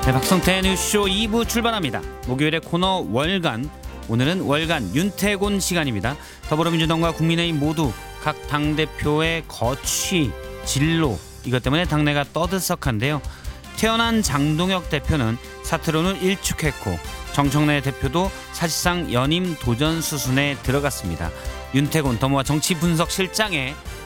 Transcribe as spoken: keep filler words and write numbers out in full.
네, 박성태 뉴스쇼 이 부 출발합니다. 목요일의 코너 월간, 오늘은 월간 윤태곤 시간입니다. 더불어민주당과 국민의힘 모두 각 당대표의 거취, 진로, 이것 때문에 당내가 떠들썩한데요. 태어난 장동혁 대표는 사퇴론을 일축했고 정청래 대표도 사실상 연임 도전 수순에 들어갔습니다. 윤태곤 더모아 정치분석실장의